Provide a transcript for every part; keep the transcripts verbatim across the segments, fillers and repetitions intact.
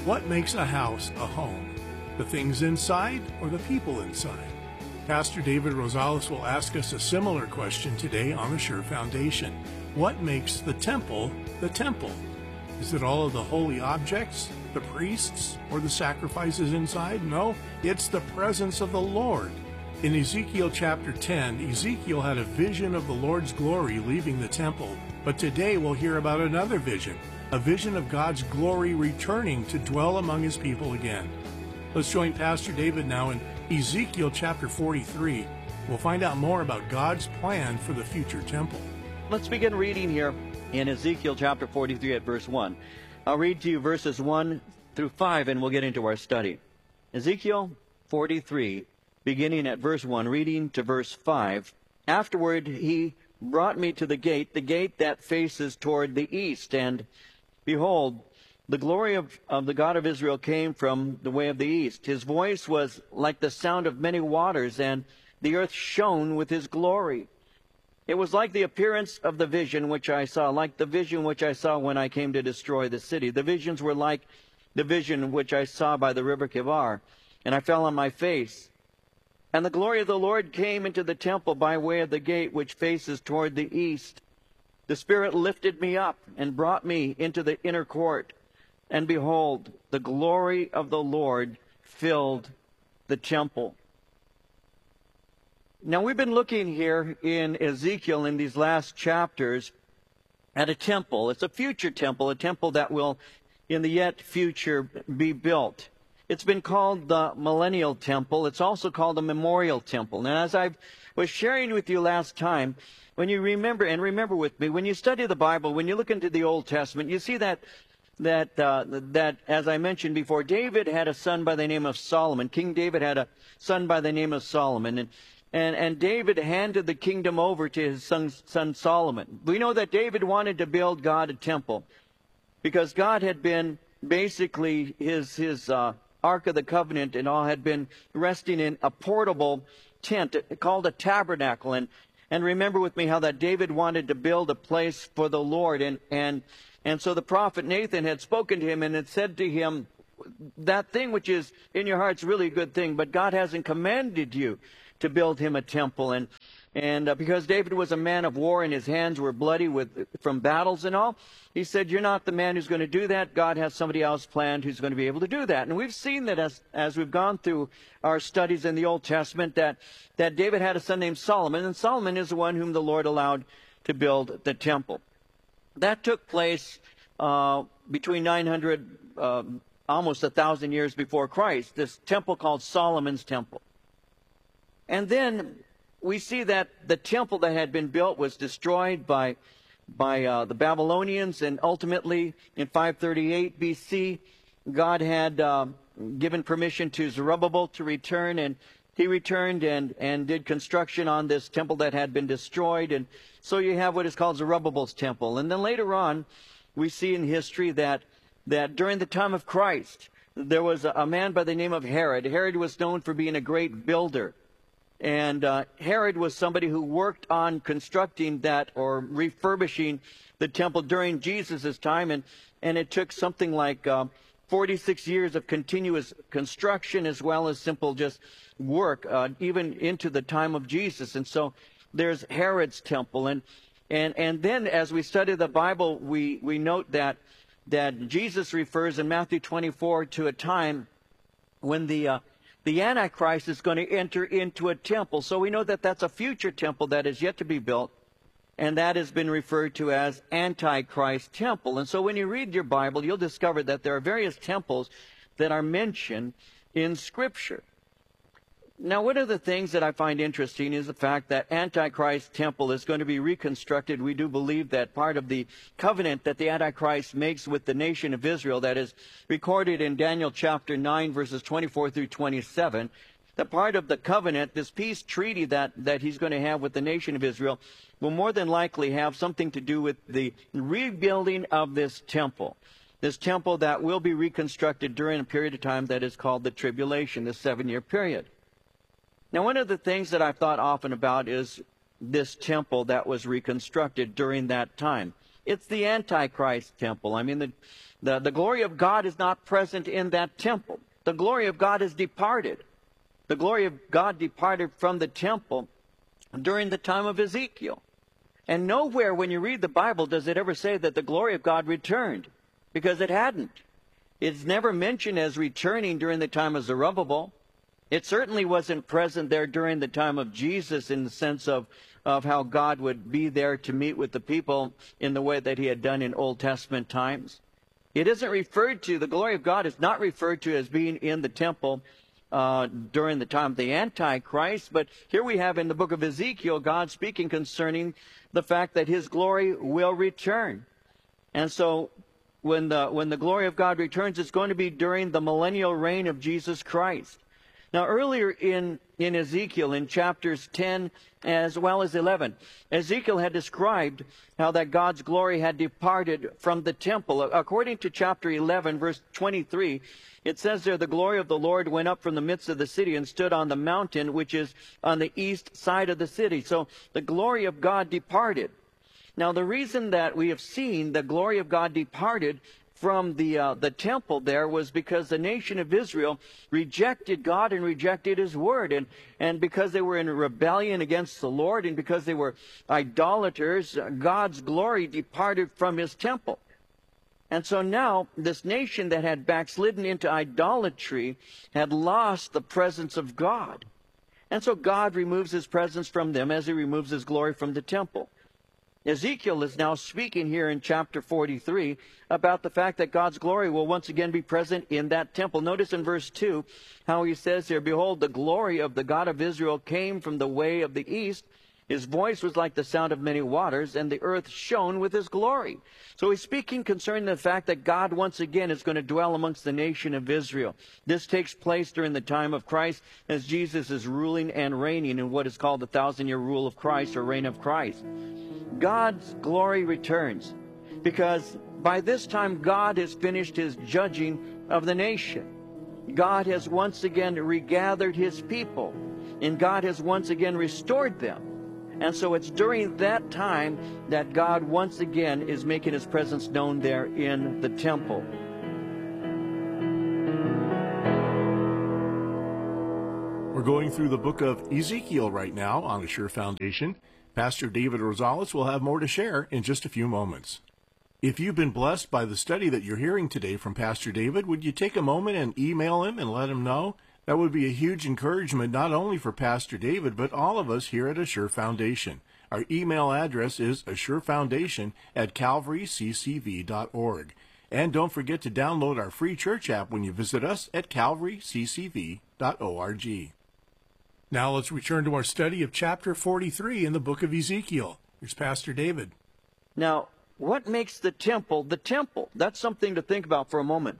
What makes a house a home? The things inside or the people inside? Pastor David Rosales will ask us a similar question today on A Sure Foundation. What makes the temple the temple? Is it all of the holy objects, the priests, or the sacrifices inside? No, it's the presence of the Lord. In Ezekiel chapter ten, Ezekiel had a vision of the Lord's glory leaving the temple, but today we'll hear about another vision, a vision of God's glory returning to dwell among His people again. Let's join Pastor David now in Ezekiel chapter forty-three. We'll find out more about God's plan for the future temple. Let's begin reading here in Ezekiel chapter forty-three at verse one. I'll read to you verses one through five and we'll get into our study. Ezekiel forty-three, beginning at verse one, reading to verse five. Afterward he brought me to the gate, the gate that faces toward the east, and behold, the glory of, of the God of Israel came from the way of the east. His voice was like the sound of many waters, and the earth shone with His glory. It was like the appearance of the vision which I saw, like the vision which I saw when I came to destroy the city. The visions were like the vision which I saw by the river Kibar, and I fell on my face. And the glory of the Lord came into the temple by way of the gate which faces toward the east. The Spirit lifted me up and brought me into the inner court. And behold, the glory of the Lord filled the temple. Now, we've been looking here in Ezekiel in these last chapters at a temple. It's a future temple, a temple that will, in the yet future, be built. It's been called the Millennial Temple. It's also called the Memorial Temple. Now, as I was sharing with you last time, when you remember, and remember with me, when you study the Bible, when you look into the Old Testament, you see that that uh, that as I mentioned before, David had a son by the name of Solomon. King David had a son by the name of Solomon, and and and David handed the kingdom over to his son son Solomon. We know that David wanted to build God a temple because God had been basically his his uh, Ark of the Covenant and all had been resting in a portable tent called a tabernacle. And and remember with me how that David wanted to build a place for the Lord, and and And so the prophet Nathan had spoken to him and had said to him, that thing which is in your heart's really a good thing, but God hasn't commanded you to build Him a temple. And and uh, because David was a man of war and his hands were bloody with from battles and all, he said, you're not the man who's going to do that. God has somebody else planned who's going to be able to do that. And we've seen that as as we've gone through our studies in the Old Testament, that, that David had a son named Solomon, and Solomon is the one whom the Lord allowed to build the temple. That took place uh, between nine hundred, uh, almost a thousand years before Christ, this temple called Solomon's Temple. And then we see that the temple that had been built was destroyed by, by uh, the Babylonians, and ultimately in five thirty-eight B C, God had uh, given permission to Zerubbabel to return, and he returned and, and did construction on this temple that had been destroyed. And so you have what is called Zerubbabel's temple. And then later on, we see in history that, that during the time of Christ, there was a, a man by the name of Herod. Herod was known for being a great builder. And uh, Herod was somebody who worked on constructing that or refurbishing the temple during Jesus' time. And, and it took something like uh, forty-six years of continuous construction as well as simple just work, uh, even into the time of Jesus. And so there's Herod's temple. And and and then as we study the Bible, we, we note that that Jesus refers in Matthew twenty-four to a time when the uh, the Antichrist is going to enter into a temple. So we know that that's a future temple that is yet to be built, and that has been referred to as Antichrist temple. And so when you read your Bible, you'll discover that there are various temples that are mentioned in Scripture. Now, one of the things that I find interesting is the fact that Antichrist temple is going to be reconstructed. We do believe that part of the covenant that the Antichrist makes with the nation of Israel, that is recorded in Daniel chapter nine, verses twenty-four through twenty-seven, that part of the covenant, this peace treaty that, that he's going to have with the nation of Israel, will more than likely have something to do with the rebuilding of this temple. This temple that will be reconstructed during a period of time that is called the tribulation, the seven-year period. Now, one of the things that I've thought often about is this temple that was reconstructed during that time. It's the Antichrist temple. I mean, the, the, the glory of God is not present in that temple. The glory of God has departed. The glory of God departed from the temple during the time of Ezekiel. And nowhere when you read the Bible does it ever say that the glory of God returned, because it hadn't. It's never mentioned as returning during the time of Zerubbabel. It certainly wasn't present there during the time of Jesus in the sense of, of how God would be there to meet with the people in the way that he had done in Old Testament times. It isn't referred to, the glory of God is not referred to as being in the temple uh, during the time of the Antichrist. But here we have in the book of Ezekiel, God speaking concerning the fact that his glory will return. And so when the, when the glory of God returns, it's going to be during the millennial reign of Jesus Christ. Now, earlier in, in Ezekiel, in chapters ten as well as eleven, Ezekiel had described how that God's glory had departed from the temple. According to chapter eleven, verse twenty-three, it says there, the glory of the Lord went up from the midst of the city and stood on the mountain, which is on the east side of the city. So the glory of God departed. Now, the reason that we have seen the glory of God departed from the uh, the temple there was because the nation of Israel rejected God and rejected his word, and and because they were in rebellion against the Lord and because they were idolaters, God's glory departed from his temple. And so now this nation that had backslidden into idolatry had lost the presence of God, and so God removes his presence from them as he removes his glory from the temple. Ezekiel is now speaking here in chapter forty-three about the fact that God's glory will once again be present in that temple. Notice in verse two how he says here, behold, the glory of the God of Israel came from the way of the east. His voice was like the sound of many waters, and the earth shone with his glory. So he's speaking concerning the fact that God once again is going to dwell amongst the nation of Israel. This takes place during the time of Christ as Jesus is ruling and reigning in what is called the thousand-year rule of Christ or reign of Christ. God's glory returns because by this time God has finished his judging of the nation. God has once again regathered his people, and God has once again restored them. And so it's during that time that God once again is making his presence known there in the temple. We're going through the book of Ezekiel right now on Assure Foundation. Pastor David Rosales will have more to share in just a few moments. If you've been blessed by the study that you're hearing today from Pastor David, would you take a moment and email him and let him know? That would be a huge encouragement not only for Pastor David, but all of us here at Assure Foundation. Our email address is assurefoundation at calvary c c v dot org. And don't forget to download our free church app when you visit us at calvary c c v dot org. Now let's return to our study of chapter forty-three in the book of Ezekiel. Here's Pastor David. Now, what makes the temple the temple? That's something to think about for a moment.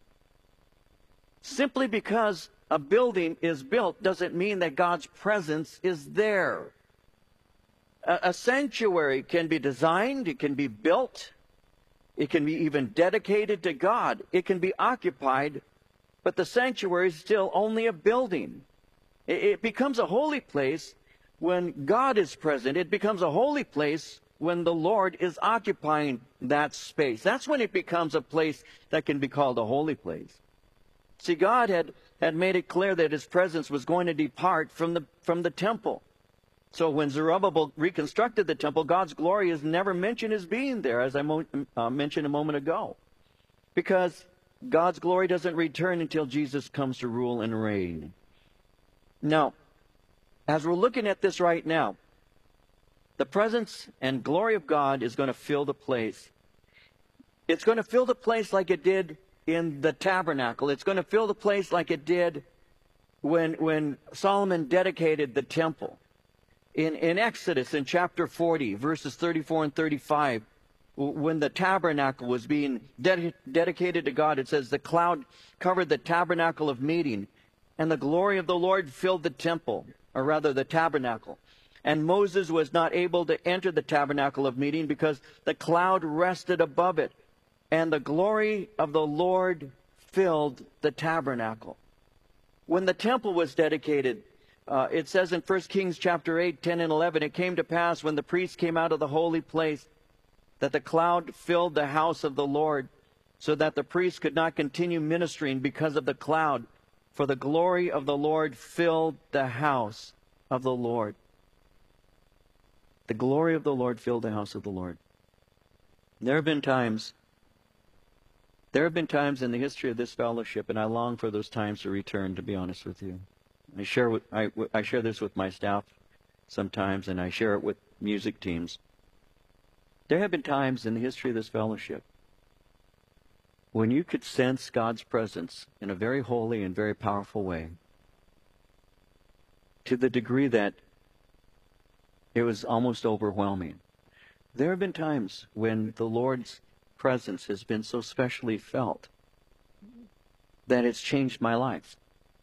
Simply because a building is built doesn't mean that God's presence is there. A, a sanctuary can be designed, it can be built, it can be even dedicated to God, it can be occupied, but the sanctuary is still only a building. It, it becomes a holy place when God is present. It becomes a holy place when the Lord is occupying that space. That's when it becomes a place that can be called a holy place. See, God had, had made it clear that his presence was going to depart from the, from the temple. So when Zerubbabel reconstructed the temple, God's glory is never mentioned as being there, as I mo- uh, mentioned a moment ago. Because God's glory doesn't return until Jesus comes to rule and reign. Now, as we're looking at this right now, the presence and glory of God is going to fill the place. It's going to fill the place like it did in the tabernacle. It's going to fill the place like it did when, when Solomon dedicated the temple. In, in Exodus, in chapter forty, verses thirty-four and thirty-five, when the tabernacle was being ded- dedicated to God, it says, the cloud covered the tabernacle of meeting, and the glory of the Lord filled the temple, or rather the tabernacle. And Moses was not able to enter the tabernacle of meeting because the cloud rested above it, and the glory of the Lord filled the tabernacle. When the temple was dedicated, uh, it says in First Kings chapter eight, ten and eleven, it came to pass when the priests came out of the holy place that the cloud filled the house of the Lord, so that the priest could not continue ministering because of the cloud, for the glory of the Lord filled the house of the Lord. The glory of the Lord filled the house of the Lord. There have been times, there have been times in the history of this fellowship, and I long for those times to return, to be honest with you. I share, with, I, I share this with my staff sometimes, and I share it with music teams. There have been times in the history of this fellowship when you could sense God's presence in a very holy and very powerful way, to the degree that it was almost overwhelming. There have been times when the Lord's presence has been so specially felt that it's changed my life.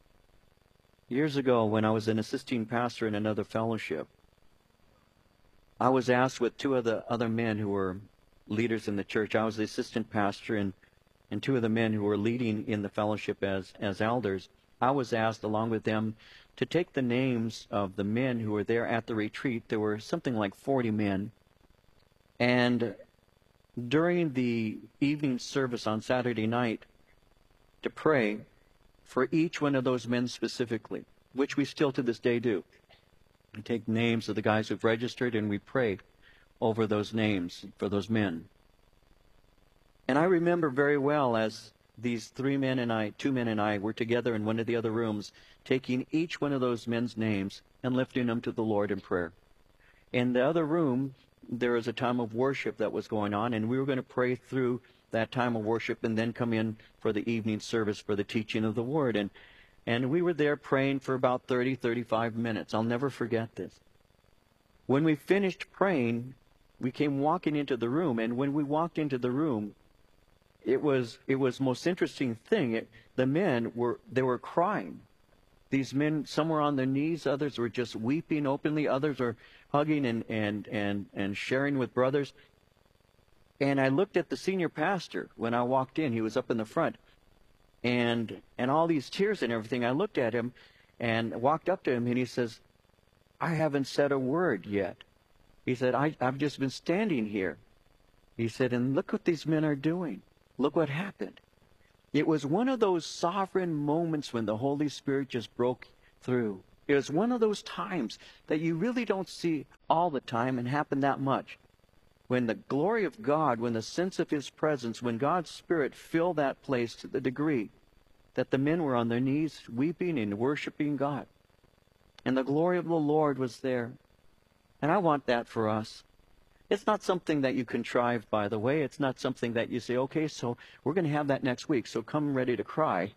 Years ago, when I was an assisting pastor in another fellowship, I was asked with two of the other men who were leaders in the church. I was the assistant pastor, and, and two of the men who were leading in the fellowship as, as elders. I was asked, along with them, to take the names of the men who were there at the retreat. There were something like forty men. And during the evening service on Saturday night, to pray for each one of those men specifically, which we still to this day do. We take names of the guys who've registered and we pray over those names for those men. And I remember very well as these three men and I, two men and I, were together in one of the other rooms, taking each one of those men's names and lifting them to the Lord in prayer. In the other room, there was a time of worship that was going on, and we were going to pray through that time of worship and then come in for the evening service for the teaching of the Word. And And we were there praying for about thirty, thirty-five minutes. I'll never forget this. When we finished praying, we came walking into the room. And when we walked into the room, it was it was the most interesting thing. It, the men were they were crying. These men, some were on their knees, others were just weeping openly, others were hugging and and and and sharing with brothers. And I looked at the senior pastor when I walked in. He was up in the front. And and all these tears and everything, I looked at him and walked up to him, and he says, I haven't said a word yet. He said, I, I've just been standing here. He said, and look what these men are doing. Look what happened. It was one of those sovereign moments when the Holy Spirit just broke through. It was one of those times that you really don't see all the time and happen that much. When the glory of God, when the sense of His presence, when God's Spirit filled that place to the degree that the men were on their knees weeping and worshiping God. And the glory of the Lord was there. And I want that for us. It's not something that you contrive, by the way. It's not something that you say, okay, so we're going to have that next week, so come ready to cry.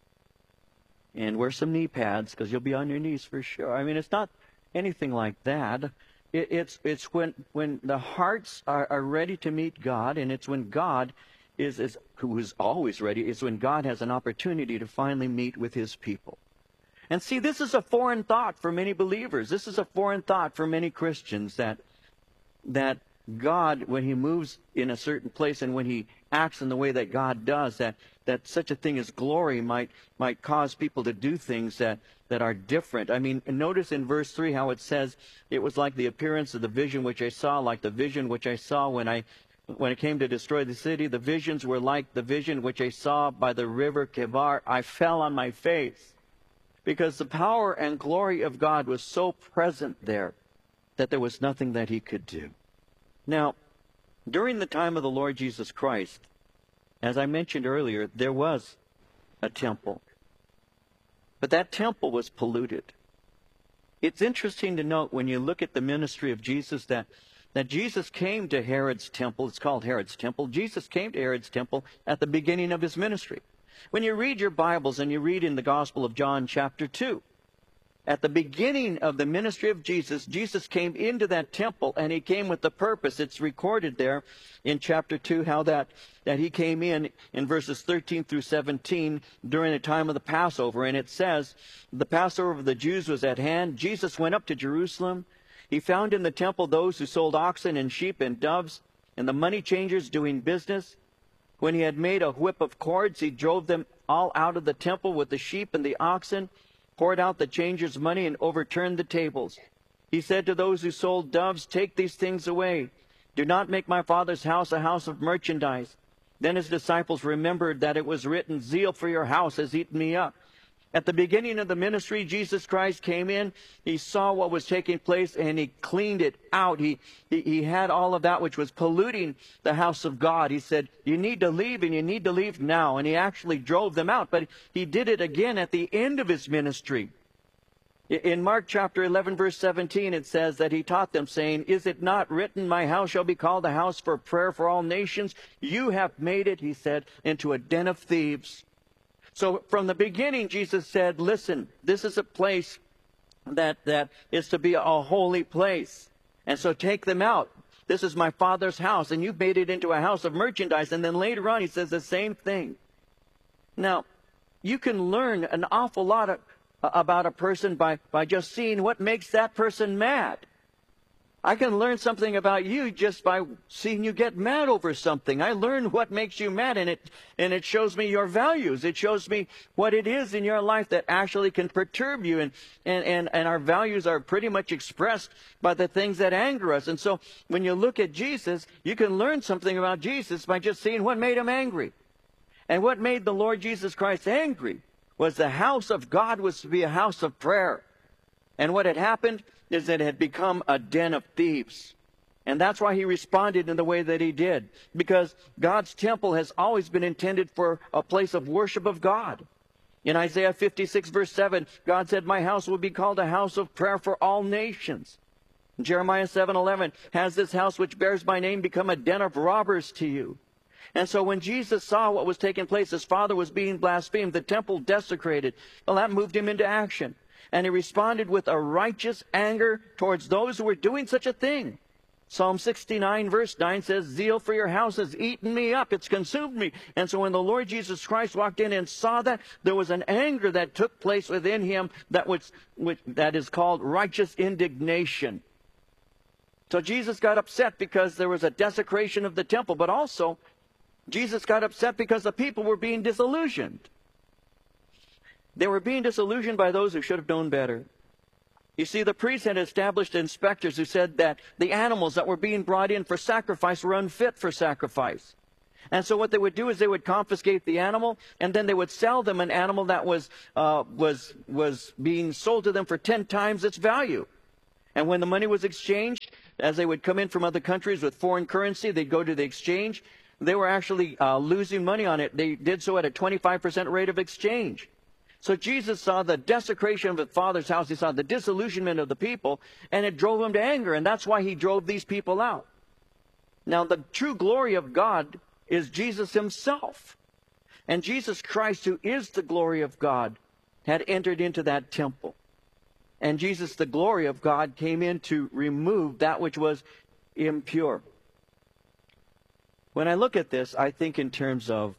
And wear some knee pads, because you'll be on your knees for sure. I mean, it's not anything like that. It, it's it's when when the hearts are, are ready to meet God, and it's when God is, is who is always ready, it's when God has an opportunity to finally meet with His people. And see, this is a foreign thought for many believers. This is a foreign thought for many Christians, that that God, when He moves in a certain place and when He acts in the way that God does, that, that such a thing as glory might might cause people to do things that, that are different. I mean, notice in verse three how it says, it was like the appearance of the vision which I saw, like the vision which I saw when I when it came to destroy the city. The visions were like the vision which I saw by the river Kebar. I fell on my face, because the power and glory of God was so present there that there was nothing that He could do. Now, during the time of the Lord Jesus Christ, as I mentioned earlier, there was a temple. But that temple was polluted. It's interesting to note when you look at the ministry of Jesus that, that Jesus came to Herod's temple. It's called Herod's temple. Jesus came to Herod's temple at the beginning of His ministry. When you read your Bibles and you read in the Gospel of John chapter two, at the beginning of the ministry of Jesus, Jesus came into that temple, and He came with the purpose. It's recorded there in chapter two how that, that He came in in verses thirteen through seventeen during the time of the Passover. And it says, the Passover of the Jews was at hand. Jesus went up to Jerusalem. He found in the temple those who sold oxen and sheep and doves, and the money changers doing business. When He had made a whip of cords, He drove them all out of the temple with the sheep and the oxen, poured out the changers' money, and overturned the tables. He said to those who sold doves, take these things away. Do not make my Father's house a house of merchandise. Then his disciples remembered that it was written, zeal for your house has eaten me up. At the beginning of the ministry, Jesus Christ came in. He saw what was taking place, and he cleaned it out. He, he, he had all of that which was polluting the house of God. He said, you need to leave, and you need to leave now. And he actually drove them out. But he did it again at the end of his ministry. In Mark chapter eleven, verse seventeen, it says that he taught them, saying, is it not written, my house shall be called a house for prayer for all nations? You have made it, he said, into a den of thieves. So from the beginning, Jesus said, listen, this is a place that, that is to be a holy place. And so take them out. This is my Father's house, and you've made it into a house of merchandise. And then later on, he says the same thing. Now, you can learn an awful lot of, about a person by, by just seeing what makes that person mad. I can learn something about you just by seeing you get mad over something. I learn what makes you mad, and it and it shows me your values. It shows me what it is in your life that actually can perturb you. And, and, and, and our values are pretty much expressed by the things that anger us. And so when you look at Jesus, you can learn something about Jesus by just seeing what made him angry. And what made the Lord Jesus Christ angry was the house of God was to be a house of prayer. And what had happened is that it had become a den of thieves. And that's why he responded in the way that he did. Because God's temple has always been intended for a place of worship of God. In Isaiah fifty-six, verse seven, God said, my house will be called a house of prayer for all nations. Jeremiah seven eleven, has this house which bears my name become a den of robbers to you? And so when Jesus saw what was taking place, his Father was being blasphemed, the temple desecrated, well, that moved him into action. And he responded with a righteous anger towards those who were doing such a thing. Psalm sixty-nine, verse nine says, zeal for your house has eaten me up. It's consumed me. And so when the Lord Jesus Christ walked in and saw that, there was an anger that took place within him that, was, which, that is called righteous indignation. So Jesus got upset because there was a desecration of the temple, but also Jesus got upset because the people were being disillusioned. They were being disillusioned by those who should have known better. You see, the priests had established inspectors who said that the animals that were being brought in for sacrifice were unfit for sacrifice. And so what they would do is they would confiscate the animal, and then they would sell them an animal that was, uh, was, was being sold to them for ten times its value. And when the money was exchanged, as they would come in from other countries with foreign currency, they'd go to the exchange. They were actually uh, losing money on it. They did so at a twenty-five percent rate of exchange. So Jesus saw the desecration of the Father's house. He saw the disillusionment of the people, and it drove him to anger, and that's why he drove these people out. Now, the true glory of God is Jesus himself. And Jesus Christ, who is the glory of God, had entered into that temple. And Jesus, the glory of God, came in to remove that which was impure. When I look at this, I think in terms of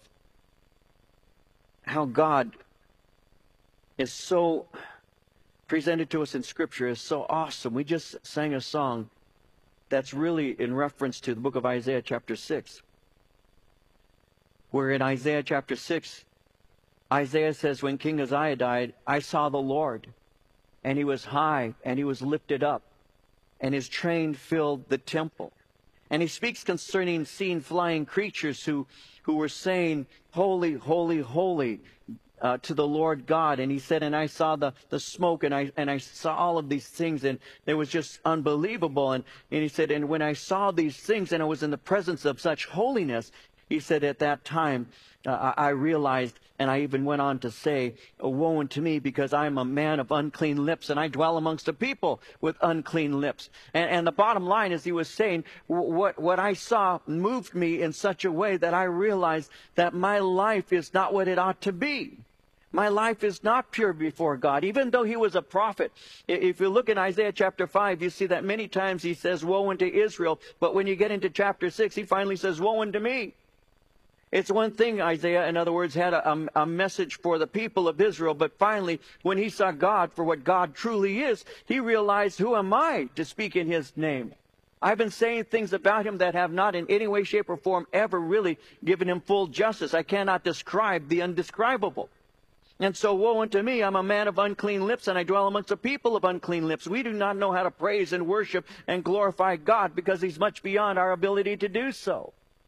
how God is so presented to us in Scripture is so awesome. We just sang a song that's really in reference to the book of Isaiah chapter six. Where in Isaiah chapter six, Isaiah says, when King Uzziah died, I saw the Lord, and he was high, and he was lifted up, and his train filled the temple. And he speaks concerning seeing flying creatures who, who were saying, holy, holy, holy, Uh, to the Lord God. And he said, and I saw the, the smoke, and I and I saw all of these things, and it was just unbelievable. And, and he said, and when I saw these things, and I was in the presence of such holiness, he said, at that time, uh, I realized, and I even went on to say, woe unto me, because I am a man of unclean lips, and I dwell amongst a people with unclean lips. And, and the bottom line is, he was saying, what, what I saw moved me in such a way that I realized that my life is not what it ought to be. My life is not pure before God, even though he was a prophet. If you look in Isaiah chapter five, you see that many times he says, woe unto Israel. But when you get into chapter six, he finally says, woe unto me. It's one thing, Isaiah, in other words, had a, a, a message for the people of Israel. But finally, when he saw God for what God truly is, he realized, who am I to speak in his name? I've been saying things about him that have not in any way, shape, or form ever really given him full justice. I cannot describe the undescribable. And so woe unto me, I'm a man of unclean lips, and I dwell amongst a people of unclean lips. We do not know how to praise and worship and glorify God because he's much beyond our ability to do so.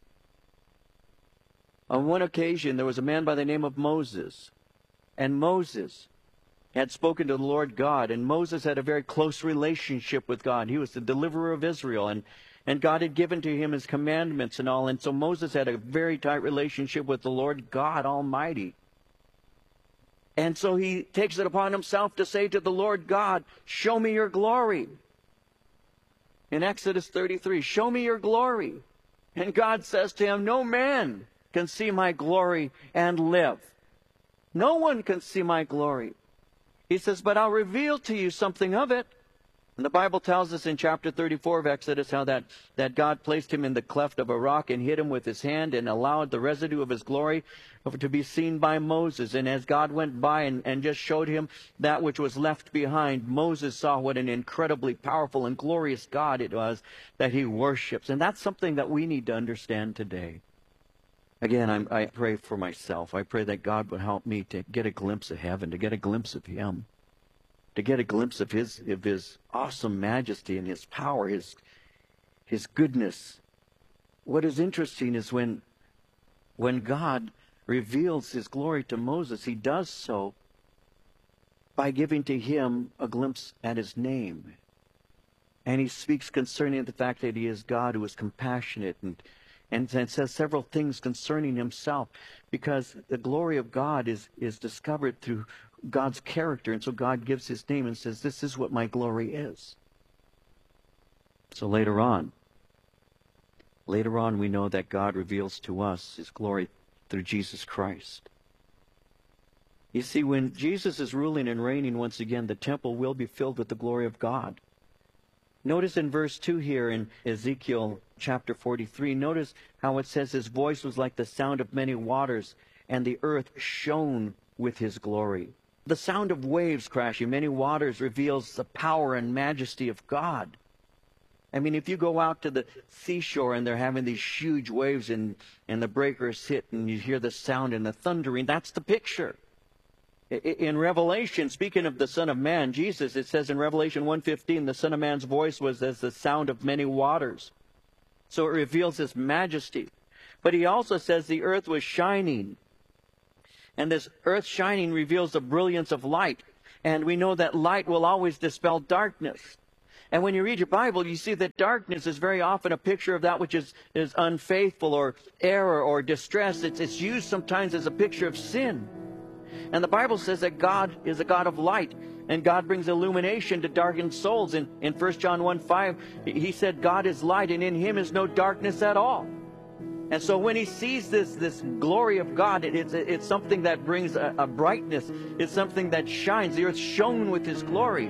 On one occasion, there was a man by the name of Moses. And Moses had spoken to the Lord God, and Moses had a very close relationship with God. He was the deliverer of Israel, and, and God had given to him his commandments and all. And so Moses had a very tight relationship with the Lord God Almighty. And so he takes it upon himself to say to the Lord God, show me your glory. In Exodus thirty-three, show me your glory. And God says to him, no man can see my glory and live. No one can see my glory. He says, but I'll reveal to you something of it. And the Bible tells us in chapter thirty-four of Exodus how that, that God placed him in the cleft of a rock and hid him with his hand and allowed the residue of his glory to be seen by Moses. And as God went by and, and just showed him that which was left behind, Moses saw what an incredibly powerful and glorious God it was that he worships. And that's something that we need to understand today. Again, I'm, I pray for myself. I pray that God would help me to get a glimpse of heaven, to get a glimpse of him, to get a glimpse of his, of his awesome majesty and his power, his, his goodness. What is interesting is when, when God reveals his glory to Moses, he does so by giving to him a glimpse at his name. And he speaks concerning the fact that he is God who is compassionate, and And it says several things concerning himself, because the glory of God is, is discovered through God's character. And so God gives his name and says, this is what my glory is. So later on, later on we know that God reveals to us his glory through Jesus Christ. You see, when Jesus is ruling and reigning once again, the temple will be filled with the glory of God. Notice in verse two here in Ezekiel chapter forty-three, notice how it says his voice was like the sound of many waters, and the earth shone with his glory. The sound of waves crashing, many waters, reveals the power and majesty of God. I mean, if you go out to the seashore and they're having these huge waves and, and the breakers hit and you hear the sound and the thundering, that's the picture. In Revelation, speaking of the Son of Man, Jesus, it says in Revelation one fifteen, the Son of Man's voice was as the sound of many waters. So it reveals his majesty. But he also says the earth was shining. And this earth shining reveals the brilliance of light. And we know that light will always dispel darkness. And when you read your Bible, you see that darkness is very often a picture of that which is, is unfaithful or error or distress. It's, it's used sometimes as a picture of sin. And the Bible says that God is a God of light, and God brings illumination to darkened souls. In, in First John one five, he said, God is light, and in him is no darkness at all. And so when he sees this, this glory of God, it, it's, it's something that brings a, a brightness. It's something that shines. The earth shone with his glory.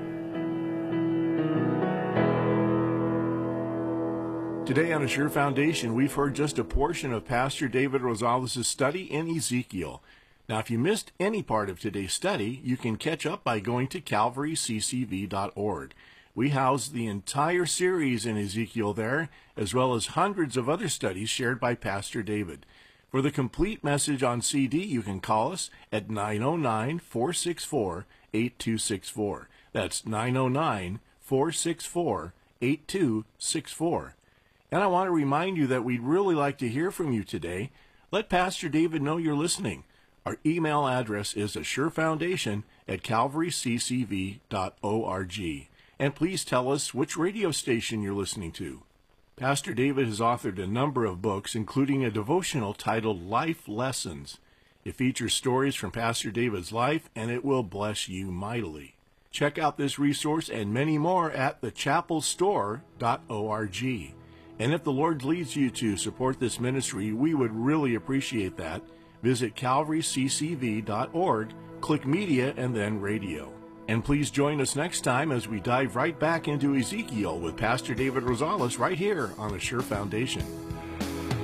Today on Assure Foundation, we've heard just a portion of Pastor David Rosales' study in Ezekiel. Now, if you missed any part of today's study, you can catch up by going to calvary c c v dot org. We house the entire series in Ezekiel there, as well as hundreds of other studies shared by Pastor David. For the complete message on C D, you can call us at nine oh nine, four six four, eight two six four. That's nine oh nine, four six four, eight two six four. And I want to remind you that we'd really like to hear from you today. Let Pastor David know you're listening. Our email address is assurefoundation at calvary c c v dot org. And please tell us which radio station you're listening to. Pastor David has authored a number of books, including a devotional titled Life Lessons. It features stories from Pastor David's life, and it will bless you mightily. Check out this resource and many more at the chapel store dot org. And if the Lord leads you to support this ministry, we would really appreciate that. Visit calvary c c v dot org, click Media, and then Radio. And please join us next time as we dive right back into Ezekiel with Pastor David Rosales right here on Assure Foundation.